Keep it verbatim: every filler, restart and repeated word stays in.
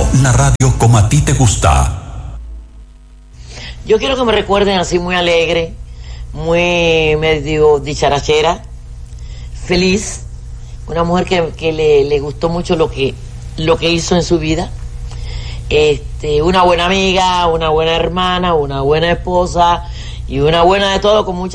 la radio como a ti te gusta. Yo quiero que me recuerden así muy alegre, muy medio dicharachera, feliz, una mujer que, que le, le gustó mucho lo que, lo que hizo en su vida, este, una buena amiga, una buena hermana, una buena esposa y una buena de todo con mucha